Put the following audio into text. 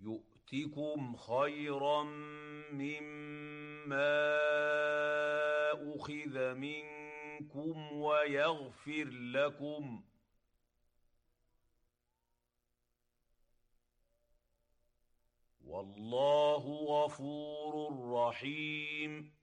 يؤتكم خيرا مما أخذ منكم ويغفر لكم، والله غفور رحيم.